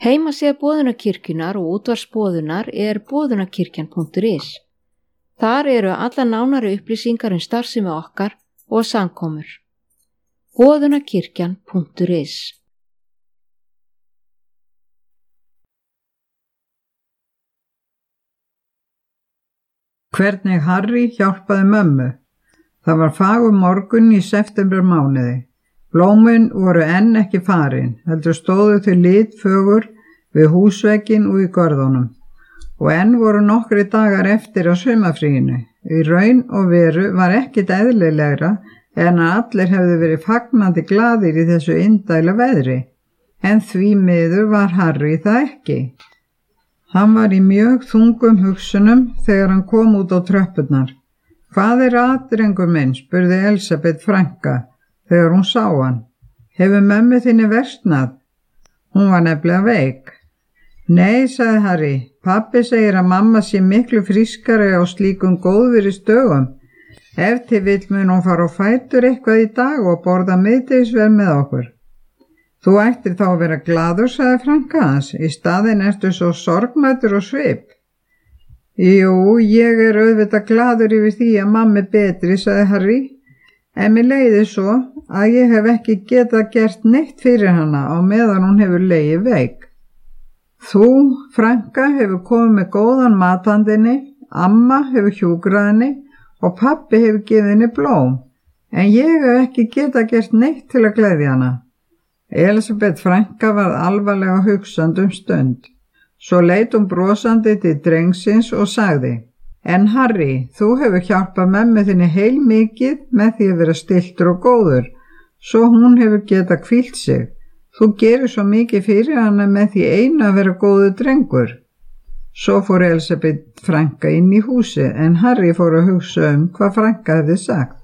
Heimasíða Boðunarkirkjunnar og útvarpsboðunar boðunarkirkjan.is. Þar eru allar nánari upplýsingar starfsemi okkar og samkomur. Boðunarkirkjan.is. Hvernig Harry hjálpaði mömmu. Það var fagur morgunn í septembermánuði. Blómin voru enn ekki farin, heldur stóðu þau litfögur við húsvegginn og í görðunum. Og enn voru nokkri dagar eftir á sumarfríinu. Í raun og veru var ekkit eðlilegra en að allir hefðu verið fagnandi glaðir í þessu indæla veðri. En því miður var Harry það ekki. Hann var í mjög þungum hugsunum þegar hann kom út á tröppurnar. Hvað að, drengur minn, spurði Elísabet frænka þegar hún sá hann. Hefur mömmu þinni versnað? Hún var nefnilega veik. Nei, sagði Harry, pabbi segir að mamma sé miklu frískari á slíkum góðviðrisdögum. Ef til vill mun hún fara á fætur eitthvað í dag og borða miðdegisverð með okkur. Þú ættir þá að vera glaður, sagði frænka hans, í staðinn ertu svo sorgmæddur og svip. Jú, ég auðvitað glaður yfir því að mamma betri, sagði Harry, en mér leiði svo að ég hef ekki getað gert neitt fyrir hana á meðan hún hefur legið veik. Þú, frænka, hefur komið með góðan mathandinni, amma hefur hjúkrað henni og pabbi hefur gefið henni blóm, en ég hef ekki getað gert neitt til að gleðja hana. Elísabet frænka varð alvarlega hugsandi stund. Svo leit hún brosandi til drengsins og sagði, en Harry, þú hefur hjálpað mömmu þinni heilmikið með því að vera stilltur og góður, svo hún hefur getað hvílt sig. Þú gerir svo mikið fyrir hana með því einu að vera góður drengur. Svo fór Elísabet frænka inn í húsið, en Harry fór að hugsa hvað frænka hefði sagt.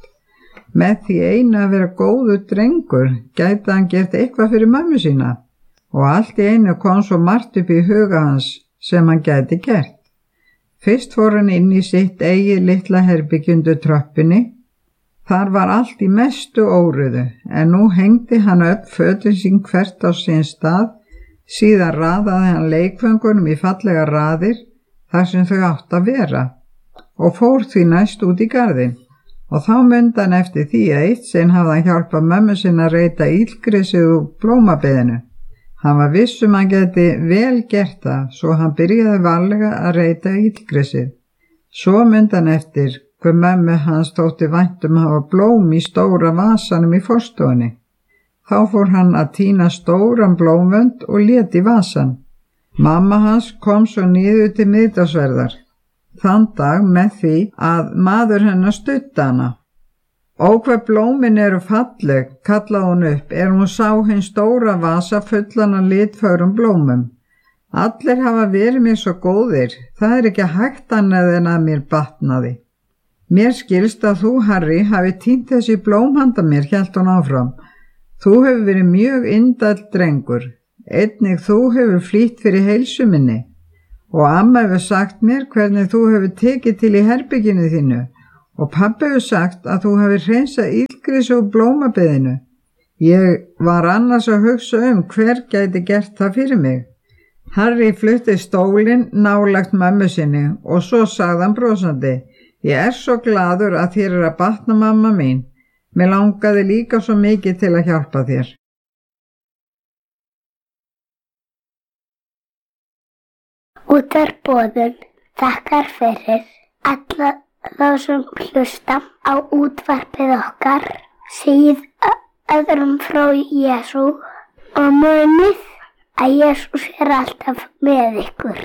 Með því einu að vera góður drengur gæti hann gert eitthvað fyrir mömmu sína. Og allt í einu kom svo margt upp í huga hans sem hann gæti gert. Fyrst fór hann inn í sitt eigið litla herbergi undir tröppinni. Þar var allt í mestu óreiðu, en nú hengdi hann upp fötin sín hvert á sinn stað, síðan raðaði hann leikföngunum í fallega raðir þar sem þau átt að vera og fór því næst út í garðinn. Og þá mundi hann eftir því að eitt sinn hafði hann hjálpað mömmu sinni að reyta illgrisið úr blómabeðinu. Hann var viss að hann geti vel gert það, svo hann byrjaði varlega að reyta illgrisið. Svo mundi hann eftir hver mömmu hans þótti vænt að hafa blóm í stóra vasanum í forstofunni. Þá fór hann að tína stóran blómvönd og lét í vasan. Mamma hans kom svo niður til middagsverðar þann dag með því að maður hennar studdi hana. Ó, hver blómin eru falleg, kallaði hún upp, hún sá hinn stóra vasa fullan af litfögrum blómum. Allir hafa verið mér svo góðir, það er ekki hægt annað en að mér batnaði. Mér skilst að þú, Harry, hafi týnt þessi blóm handa mér, hélt hún áfram. Þú hefur verið mjög indæll drengur, einnig þú hefur flýtt fyrir heilsu minni. Og amma hefur sagt mér hvernig þú hefur tekið til í herberginu þínu. Og pabbi hefur sagt að þú hefur hreinsað illgris og blómabeðinu. Ég var annars að hugsa hver gæti gert það fyrir mig. Harry flutti stólinn nálægt mömmu sinni og svo sagði hann brosandi, ég svo glaður að þér að batna mamma mín. Mér langaði líka svo mikið til að hjálpa þér. Útvarpsboðun þakkar fyrir alla þá sem hlusta á útvarpið okkar, segið öðrum frá Jesú og munið að Jesús alltaf með ykkur.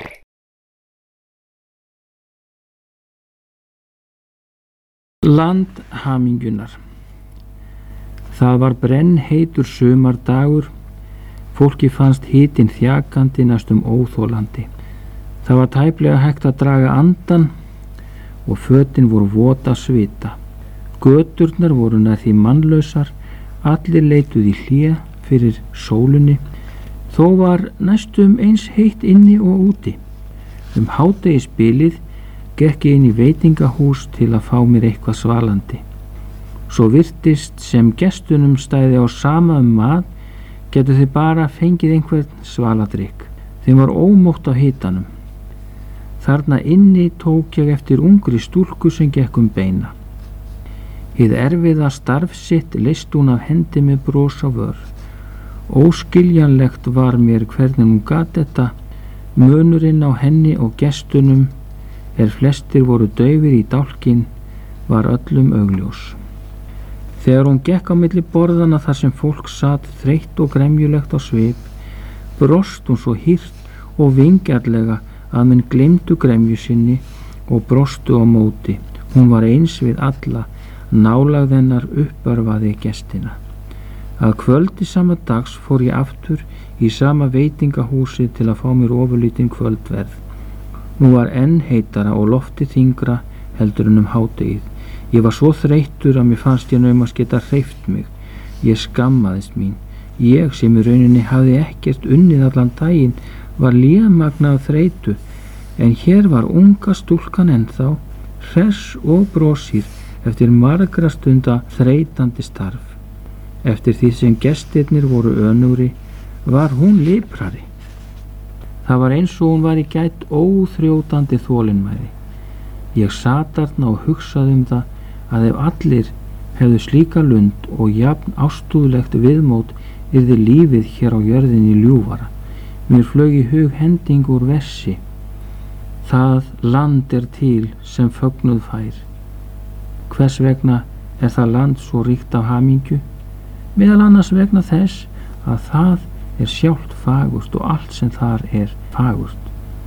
Land hamingjunar. Það var brennheitur sumardagur, fólki fannst hitinn þjakandi næstum óþolandi. Það var tæplega hægt að draga andan og fötin voru vot af svita. Göturnar voru nær því mannlausar, allir leituðu í hlé fyrir sólunni, þó var næstum eins heitt inni og úti. Hádegisbilið gekk ég inn í veitingahús til að fá mér eitthvað svalandi. Svo virtist sem gestunum stæði á sama mat, getur þið bara fengið einhvern svaladrykk. Þeim var ómótt af hitanum. Þarna inni tók ég eftir ungri stúlku sem gekk beina. Hið erfiða starf sitt leyst hún af hendi með bros á vör. Óskiljanlegt var mér hvernig hún gat þetta. Munurinn á henni og gestunum, flestir voru daufir í dálkinn, var öllum augljós. Þegar hún gekk á milli borðana þar sem fólk sat þreytt og gremjulegt á svip, brost hún svo hýrt og vingjarlega að menn gleymdu gremju sinni og brostu á móti. Hún var eins við alla, nálægð hennar uppörvaði gestina. Að kvöldi sama dags fór ég aftur í sama veitingahúsi til að fá mér ofurlítinn kvöldverð. Nú var enn heitara og loftið þyngra heldur en hádegið. Ég var svo þreyttur að mér fannst ég naumast geta hreyft mig. Ég skammaðist mín. Ég sem í rauninni hafði ekkert unnið allan daginn var lémagna af þreytu, en hér var unga stúlkan ennþá, hress og brosir eftir margra stunda þreytandi starf. Eftir því sem gestirnir voru önugri var hún liprari. Það var eins og hún var í gætt óþrjótandi þolinmæði. Ég sat þarna og hugsaði það að ef allir hefðu slíka lund og jafn ástúðlegt viðmót yrði lífið hér á jörðinni ljúfara. Mér flög í hug hending úr versi. Það land til sem fögnuð fær. Hvers vegna það land svo ríkt af hamingju? Meðal annars vegna þess að það sjálft fagurt og allt sem þar fagurt.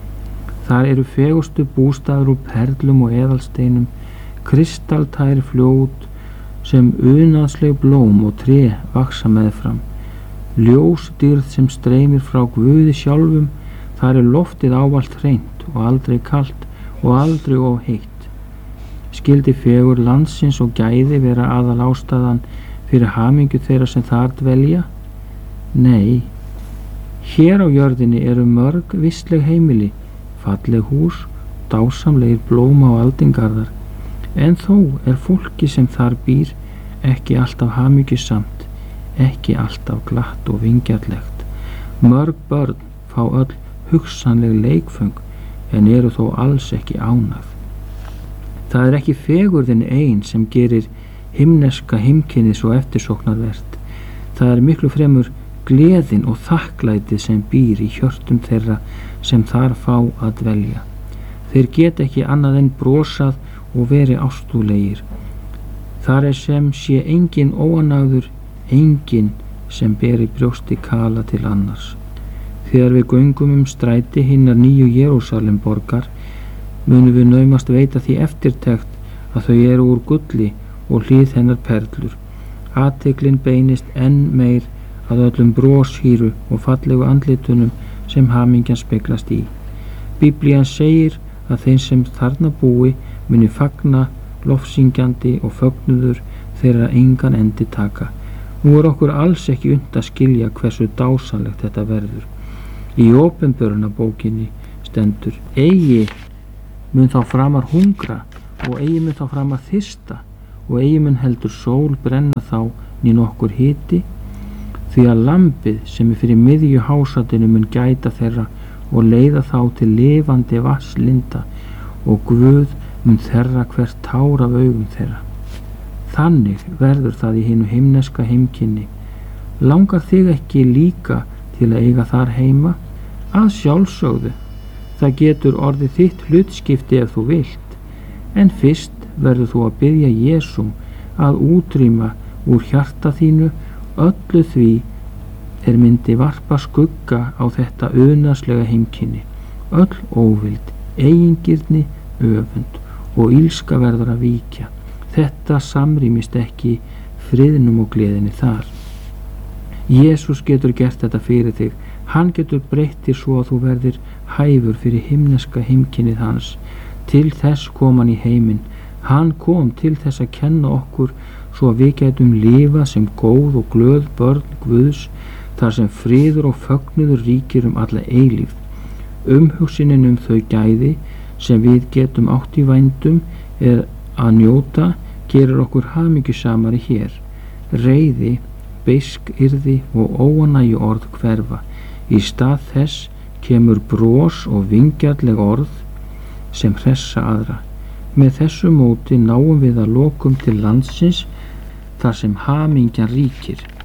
Þar eru fegustu bústaður úr perlum og eðalsteinum, kristaltær fljót sem unaðsleg blóm og tré vaksa meðfram, ljósdýrð sem streymir frá Guði sjálfum. Þar loftið ávallt hreint og aldrei kalt og aldrei of heitt. Skyldi fegur landsins og gæði vera aðal ástæðan fyrir hamingju þeirra sem þar dvelja? Nei, hér á jörðinni eru mörg vistleg heimili, falleg hús, dásamlegir blóma og aldingarðar, en þó fólki sem þar býr ekki alltaf hamingjusamt, ekki alltaf glatt og vingjarlegt. Mörg börn fá öll hugsanleg leikföng en eru þó alls ekki ánægð. Það ekki fegurðin ein sem gerir himneska heimkynnið svo eftirsóknarvert. Það miklu fremur gleðin og þakklætið sem býr í hjörtum þeirra sem þar fá að dvelja. Þeir geta ekki annað en brosað og verið ástúðlegir. Þar sem sé engin óanægður, engin sem beri brjósti kala til annars. Þegar við göngum stræti hinnar nýju Jerúsalem borgar, munum við naumast veita því eftirtekt að þau eru úr gulli og hlýð hennar perlur. Athyglin beinist enn meir að öllum broshýru og fallegu andlitunum sem hamingjan speglast í. Biblían segir að þeim sem þarna búi muni fagna, lofsyngjandi og fögnuður þeirra engan endi taka. Nú okkur alls ekki unnt að skilja hversu dásanlegt þetta verður. Í Ópenbörunarbókinni stendur: eigi mun þá framar hungra og eigi mun þá framar þyrsta og eigi mun heldur sól brenna þá né nokkur hiti, því að lambið sem fyrir miðju hásatinu mun gæta þeirra og leiða þá til lifandi vatnslinda og Guð mun þerra hvert tár af augum þeirra. Þannig verður það í hinu himneska heimkynni. Langar þig ekki líka til að eiga þar heima? Að sjálfsögðu, það getur orðið þitt hlutskipti ef þú vilt, en fyrst verður þú að biðja Jesúm að útrýma úr hjarta þínu öllu því myndi varpa skugga á þetta unaðslega heimkynni. Öll óvild, eigingirni, öfund og ílska verður að víkja. Þetta samrýmist ekki friðnum og gleðinni þar. Jesús getur gert þetta fyrir þig. Hann getur breytt þér svo að þú verðir hæfur fyrir himneska heimkynnið hans. Til þess kom hann í heiminn. Hann kom til þess að kenna okkur svo að við getum lifað sem góð og glöð börn Guðs, þar sem friður og fögnuður ríkir alla eilífð. Umhugsunin þau gæði sem við getum átt í vændum að njóta gerir okkur hamingjusamari hér. Reiði, beisk yrði og óanægju orð hverfa. Í stað þess kemur bros og vingjarnleg orð sem hressa aðra. Með þessu móti náum við að lokum til landsins þar sem hamingjan ríkir.